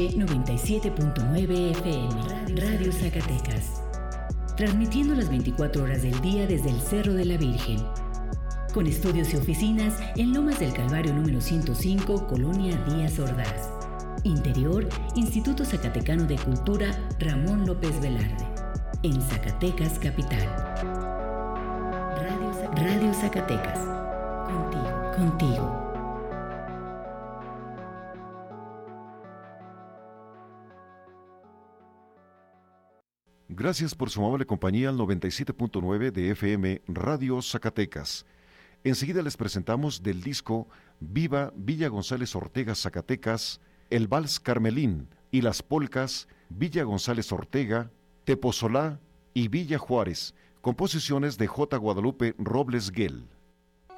97.9 FM, Radio Zacatecas. Transmitiendo las 24 horas del día desde el Cerro de la Virgen. Con estudios y oficinas en Lomas del Calvario número 105, Colonia Díaz Ordaz. Interior, Instituto Zacatecano de Cultura Ramón López Velarde. En Zacatecas, capital. Radio Zacatecas. Contigo. Gracias por su amable compañía al 97.9 de FM Radio Zacatecas. Enseguida les presentamos del disco Viva Villa González Ortega Zacatecas, el Vals Carmelín y las polcas Villa González Ortega, Tepozolá y Villa Juárez, composiciones de J. Guadalupe Robles Guel.